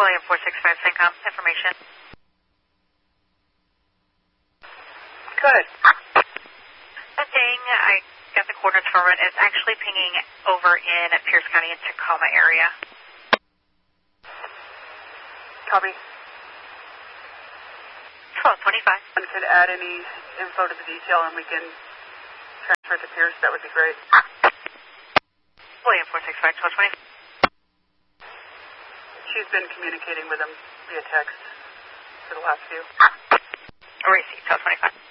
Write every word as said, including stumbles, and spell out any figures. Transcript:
William four six five, CENTCOM, information. Good. That thing, I got the coordinates for it. It's actually pinging over in Pierce County and Tacoma area. Copy. twelve twenty-five. And could add any info to the detail and we can transfer it to Pierce, that would be great. William four six five, twelve twenty. She's been communicating with him via text for the last few. Receive, twelve twenty-five.